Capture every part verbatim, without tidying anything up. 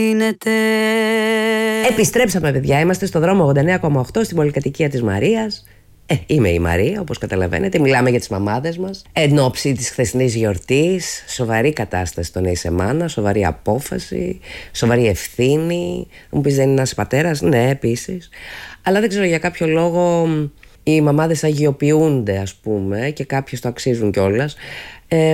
Επιστρέψαμε, παιδιά. Είμαστε στο δρόμο ογδόντα εννέα κόμμα οκτώ στην πολυκατοικία της Μαρίας. Ε, είμαι η Μαρία, όπως καταλαβαίνετε. Μιλάμε για τις μαμάδες μας. Εν ώψη της χθεσινής γιορτής, σοβαρή κατάσταση το να είσαι μάνα, σοβαρή απόφαση, σοβαρή ευθύνη. Μου πεις, δεν είναι ένας πατέρας? Ναι, επίσης. Αλλά δεν ξέρω για κάποιο λόγο οι μαμάδες αγιοποιούνται, ας πούμε, και κάποιες το αξίζουν κιόλας. Ε,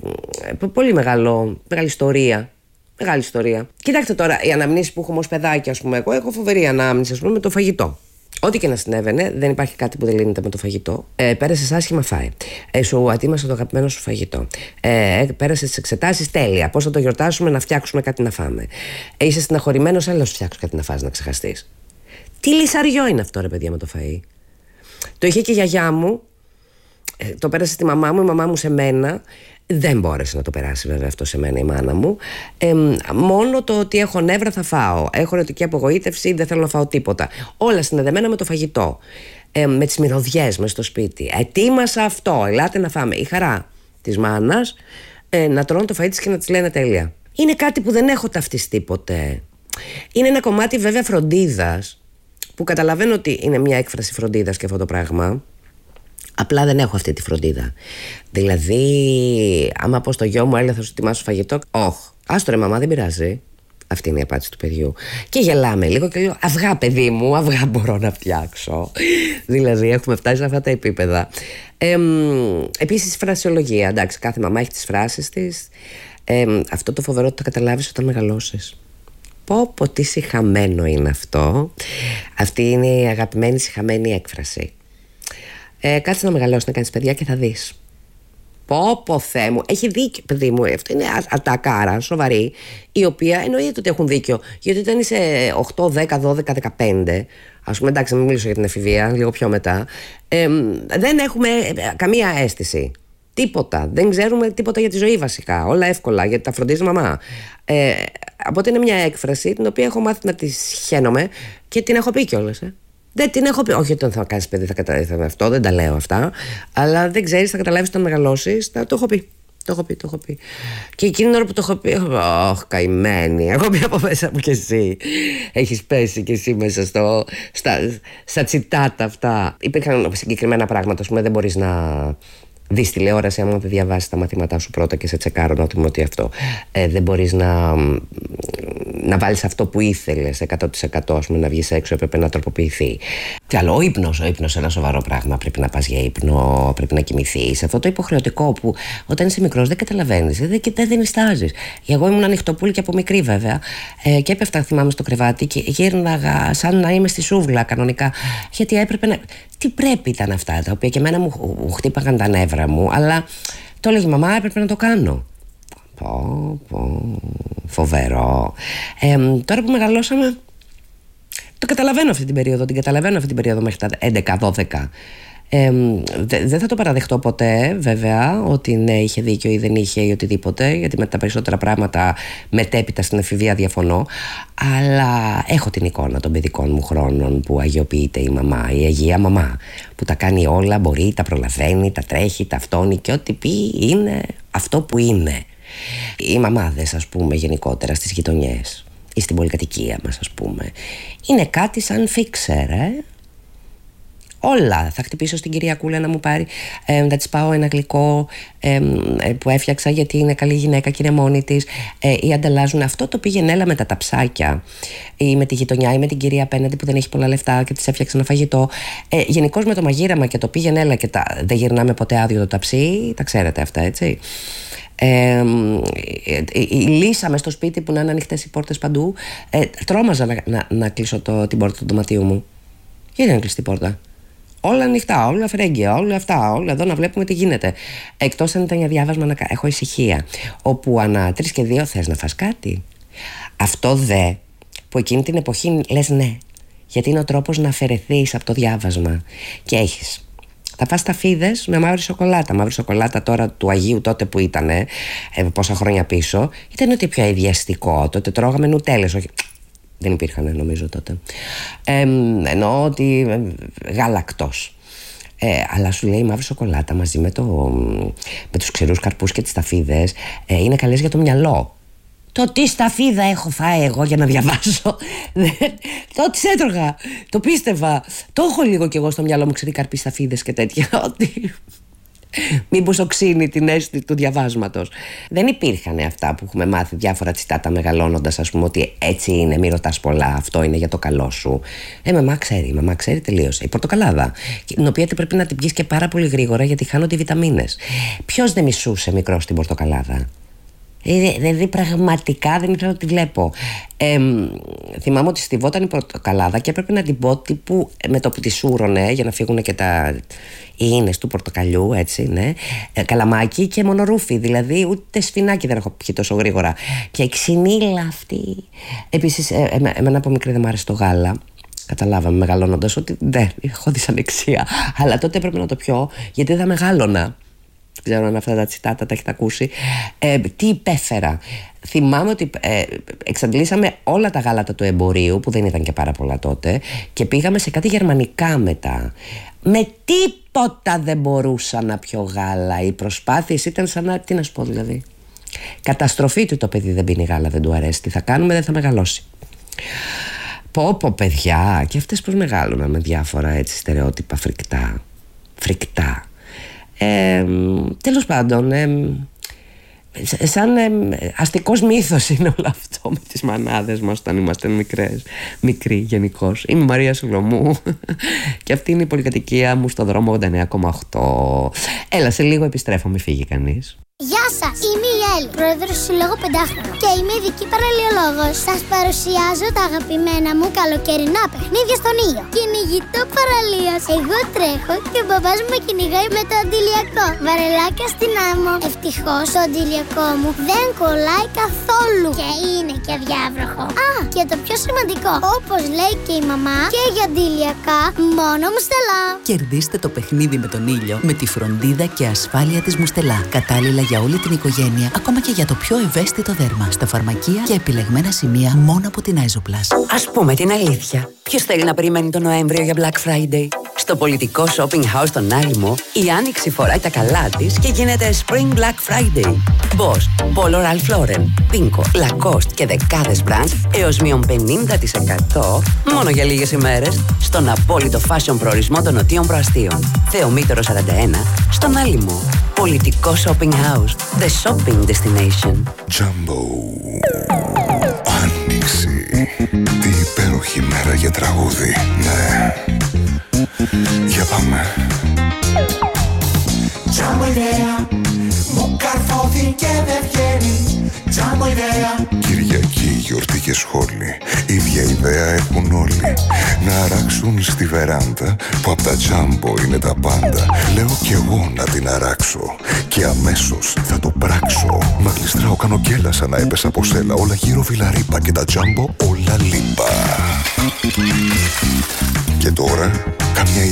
πολύ μεγάλο, μεγάλη ιστορία. Μεγάλη ιστορία. Κοιτάξτε τώρα, οι αναμνήσεις που έχουμε ως παιδάκια, ας πούμε, εγώ έχω φοβερή ανάμνηση, ας πούμε, με το φαγητό. Ό,τι και να συνέβαινε, δεν υπάρχει κάτι που δεν λύνεται με το φαγητό. Ε, πέρασες άσχημα, φάει. Ε, σου ατίμασε το αγαπημένο σου φαγητό. Ε, πέρασε τις εξετάσεις, τέλεια. Πώς θα το γιορτάσουμε, να φτιάξουμε κάτι να φάμε. Ε, είσαι στεναχωρημένος, έλα να σου φτιάξω κάτι να φας, να ξεχαστείς. Τι λυσαριό είναι αυτό, ρε παιδιά, με το φαΐ. Το είχε και η γιαγιά μου. Ε, το πέρασε στη μαμά μου, η μαμά μου σε μένα. Δεν μπόρεσε να το περάσει βέβαια αυτό σε μένα η μάνα μου. Ε, μόνο το ότι έχω νεύρα θα φάω. Έχω ερωτική απογοήτευση, δεν θέλω να φάω τίποτα. Όλα συνδεδεμένα με το φαγητό. Ε, με τις μυρωδιές μες στο σπίτι. Ετοίμασα αυτό, ελάτε να φάμε. Η χαρά της μάνας ε, να τρώνε το φαΐ της και να της λένε τέλεια. Είναι κάτι που δεν έχω ταυτιστεί ποτέ. Είναι ένα κομμάτι βέβαια φροντίδας, που καταλαβαίνω ότι είναι μια έκφραση φροντίδας και αυτό το πράγμα. Απλά δεν έχω αυτή τη φροντίδα. Δηλαδή, άμα πω στο γιο μου, έλα θα σου ετοιμάσω φαγητό. Όχι. Άστο ρε μαμά, δεν πειράζει. Αυτή είναι η απάντηση του παιδιού. Και γελάμε λίγο και λέω, αυγά παιδί μου, αυγά μπορώ να φτιάξω. Δηλαδή, έχουμε φτάσει σε αυτά τα επίπεδα. Ε, επίσης, φρασιολογία. Εντάξει, κάθε μαμά έχει τις φράσεις της. Ε, αυτό το φοβερό το καταλάβεις όταν μεγαλώσεις. Πω πω τι σιχαμένο είναι αυτό. Αυτή είναι η αγαπημένη σιχαμένη έκφραση. Ε, κάτσε να μεγαλώσει, να κάνεις παιδιά και θα δεις. Πω πω Θεέ μου, έχει δίκιο παιδί μου. Αυτό είναι ατακάρα, σοβαρή. Η οποία εννοείται ότι έχουν δίκιο. Γιατί όταν είσαι οκτώ, δέκα, δώδεκα, δεκαπέντε, ας πούμε, εντάξει, να μην μιλήσω για την εφηβεία, λίγο πιο μετά, ε, δεν έχουμε καμία αίσθηση. Τίποτα. Δεν ξέρουμε τίποτα για τη ζωή βασικά. Όλα εύκολα, γιατί τα φροντίζει μαμά. Ε, οπότε είναι μια έκφραση την οποία έχω μάθει να τη χαίνομαι και την έχω πει κιόλας. Ε. Δεν την έχω πει. Όχι ότι θα κάνεις παιδί θα καταλάβεις αυτό, δεν τα λέω αυτά. Αλλά δεν ξέρεις, θα καταλάβεις όταν μεγαλώσεις. Το έχω πει. Το έχω πει, το έχω πει. Και εκείνη την ώρα που το έχω πει, Ωχ, καημένη. Έχω πει από μέσα μου κι εσύ. Έχεις πέσει κι εσύ μέσα στο, στα, στα τσιτάτα αυτά. Υπήρχαν συγκεκριμένα πράγματα, ας πούμε, δεν μπορείς να δεις τηλεόραση άμα δεν διαβάσεις τα μαθήματά σου πρώτα και σε τσεκάρουν ότι, ότι αυτό. Ε, δεν μπορείς να, να βάλεις αυτό που ήθελες εκατό τοις εκατό, ας πούμε, να βγεις έξω, έπρεπε να τροποποιηθεί. Τι άλλο, ο ύπνος, ο ύπνος είναι ένα σοβαρό πράγμα. Πρέπει να πας για ύπνο, πρέπει να κοιμηθείς. Αυτό το υποχρεωτικό που όταν είσαι μικρός δεν καταλαβαίνεις, δεν, δεν, δεν ιστάζεις. Εγώ ήμουν ανοιχτοπούλη και από μικρή βέβαια. Ε, και έπεφτα, θυμάμαι, στο κρεβάτι και γύρναγα σαν να είμαι στη σούβλα κανονικά. Γιατί έπρεπε να. Τι πρέπει ήταν αυτά, τα οποία και εμένα μου, μου χτύπαγαν τα νεύρα μου, αλλά το έλεγε η μαμά, έπρεπε να το κάνω. Πω, πω, φοβερό. Ε, τώρα που μεγαλώσαμε, το καταλαβαίνω αυτή την περίοδο, την καταλαβαίνω αυτή την περίοδο μέχρι τα έντεκα δώδεκα. Ε, δεν δε θα το παραδεχτώ ποτέ, βέβαια, ότι ναι, είχε δίκιο ή δεν είχε ή οτιδήποτε, γιατί με τα περισσότερα πράγματα μετέπειτα στην εφηβεία διαφωνώ. Αλλά έχω την εικόνα των παιδικών μου χρόνων που αγιοποιείται η μαμά, η αγία μαμά, που τα κάνει όλα, μπορεί, τα προλαβαίνει, τα τρέχει, τα αυτόνει και ό,τι πει είναι αυτό που είναι. Οι μαμάδες, ας πούμε, γενικότερα στις γειτονιές ή στην πολυκατοικία μας, ας πούμε, είναι κάτι σαν φίξερ, ε. Όλα. Θα χτυπήσω στην κυρία Κούλα να μου πάρει, ε, να της πάω ένα γλυκό ε, ε, που έφτιαξα γιατί είναι καλή γυναίκα και είναι μόνη της, ε, ή ανταλλάζουν αυτό το πήγαινε έλα με τα ταψάκια ή με τη γειτονιά ή με την κυρία απέναντι που δεν έχει πολλά λεφτά και της έφτιαξε ένα φαγητό. Ε, γενικώς με το μαγείραμα και το πήγαινε έλα και τα, δεν γυρνάμε ποτέ άδειο το ταψί, τα ξέρετε αυτά, έτσι. Ε, η λύσα μες στο σπίτι που να είναι ανοιχτές οι πόρτες παντού, ε, τρόμαζα να, να, να κλείσω το, την πόρτα του δωματίου μου. Γιατί να κλείσει την πόρτα? Όλα ανοιχτά, όλα φρέγγια, όλα αυτά, όλα εδώ να βλέπουμε τι γίνεται. Εκτός αν ήταν για διάβασμα να έχω ησυχία. Όπου ανά τρεις και δύο θες να φας κάτι. Αυτό δε που εκείνη την εποχή λες ναι. Γιατί είναι ο τρόπος να αφαιρεθείς από το διάβασμα. Και έχεις. Θα φας ταφίδες με μαύρη σοκολάτα. Μαύρη σοκολάτα τώρα του Αγίου τότε που ήταν, ε, πόσα χρόνια πίσω, ήταν ότι πιο ιδιαστικό. Τότε τρώγαμε νουτέλες, όχι. Δεν υπήρχαν νομίζω τότε. Ε, εννοώ ότι ε, γάλακτος. Ε, αλλά σου λέει η μαύρη σοκολάτα μαζί με, το, με τους ξηρούς καρπούς και τις ταφίδες ε, είναι καλές για το μυαλό. Το τι σταφίδα έχω φάει εγώ για να διαβάσω. Το τι έτρωγα. Το πίστευα. Το έχω λίγο κι εγώ στο μυαλό μου, ξέρει, καρπί σταφίδες και τέτοια. Ότι μήπως οξύνει την αίσθηση του διαβάσματος. Δεν υπήρχαν αυτά που έχουμε μάθει διάφορα τσιτάτα μεγαλώνοντας, ας πούμε, ότι έτσι είναι, μη ρωτάς πολλά, αυτό είναι για το καλό σου. Ε, μαμά ξέρει, μαμά ξέρει, τελείωσε. Η πορτοκαλάδα, την οποία πρέπει να την πιεις και πάρα πολύ γρήγορα γιατί χάνονται οι βιταμίνες. Ποιος δεν μισούσε μικρός την πορτοκαλάδα? Δηλαδή πραγματικά δεν ήθελα να τη βλέπω. ε, Θυμάμαι ότι στιβόταν η πορτοκαλάδα και έπρεπε να την πω τύπου με το που τη σούρωνε για να φύγουν και τα ίνες του πορτοκαλιού, έτσι, ναι, ε, καλαμάκι και μονορούφι. Δηλαδή ούτε σφινάκι δεν έχω πιει τόσο γρήγορα. Και η ξυνήλα αυτή. Επίσης ε, ε, εμένα από μικρή δεν μου άρεσε το γάλα. Καταλάβαμε μεγαλώνοντας ότι δεν έχω δυσανεξία. Αλλά τότε έπρεπε να το πιω γιατί δεν θα μεγάλωνα. Δεν ξέρω αν αυτά τα τσιτάτα τα έχετε ακούσει. Ε, τι υπέφερα. Θυμάμαι ότι ε, εξαντλήσαμε όλα τα γάλατα του εμπορίου, που δεν ήταν και πάρα πολλά τότε, και πήγαμε σε κάτι γερμανικά μετά. Με τίποτα δεν μπορούσα να πιω γάλα. Οι προσπάθειες ήταν σαν να. Τι να σου πω δηλαδή. Καταστροφή του το παιδί, δεν πίνει γάλα, δεν του αρέσει. Τι θα κάνουμε, δεν θα μεγαλώσει. Πω πω παιδιά, και αυτές πως μεγάλωναν με διάφορα έτσι στερεότυπα φρικτά. Φρικτά. Ε, τέλος πάντων, ε, σαν ε, αστικός μύθος είναι όλο αυτό με τις μανάδες μας όταν είμαστε μικρές, μικροί γενικώς. Είμαι η Μαρία Σολομού και αυτή είναι η πολυκατοικία μου στο δρόμο ογδόντα εννέα κόμμα οκτώ. Έλα, σε λίγο επιστρέφω, μη φύγει κανείς. Γεια σας, είμαι η Έλλη, πρόεδρος του Συλλόγου Πεντάχρονο και είμαι ειδική παραλιολόγος. Σας παρουσιάζω τα αγαπημένα μου καλοκαιρινά παιχνίδια στον ήλιο. Κυνηγητό παραλίας. Εγώ τρέχω και ο μπαμπάς μου με κυνηγάει με το αντιλιακό. Βαρελάκια στην άμμο. Ευτυχώς το αντιλιακό μου δεν κολλάει καθόλου και είναι και αδιάβροχο. Α, και το πιο σημαντικό, όπως λέει και η μαμά, και για αντιλιακά μόνο Μουστελά. Κερδίστε το παιχνίδι με τον ήλιο με τη φροντίδα και ασφάλεια της Μουστελά. Κατάλληλα για όλη την οικογένεια, ακόμα και για το πιο ευαίσθητο δέρμα. Στα φαρμακεία και επιλεγμένα σημεία μόνο από την Άιζοπλας. Ας πούμε την αλήθεια. Ποιος θέλει να περιμένει τον Νοέμβριο για Black Friday? Στο πολιτικό shopping house στον Άλυμο, η Άνοιξη φοράει τα καλά της και γίνεται Spring Black Friday. Boss, Polo Ralph Lauren, Pinko, Lacoste και δεκάδες brands έως μείον πενήντα τοις εκατό μόνο για λίγες ημέρες στον απόλυτο fashion προορισμό των Νοτίων Προαστίων. Θεομήτωρο σαράντα ένα, στον Άλυμο. Πολιτικό shopping house, the shopping destination. Jumbo. Άνοιξη. Τι υπέροχη μέρα για τραγούδι. Ναι. Για πάμε. Τζάμπο ιδέα, μου καρφώθηκε δεν βγαίνει. Τζάμπο ιδέα. Κυριακή, γιορτή και σχόλη. Ίδια ιδέα έχουν όλοι. Να αράξουν στη βεράντα που απ' τα Τζάμπο είναι τα πάντα. Λέω κι εγώ να την αράξω και αμέσως θα το πράξω. Μα γλιστράω, κάνω γκέλα σαν να έπεσα από σέλα. Όλα γύρω βιλαρίπα και τα Τζάμπο όλα λίπα. Και τώρα καμιά